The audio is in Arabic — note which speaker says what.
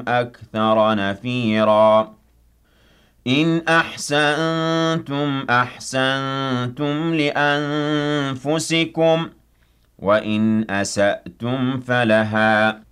Speaker 1: أكثر نفيرا إن أحسنتم أحسنتم لأنفسكم وإن أسأتم فلها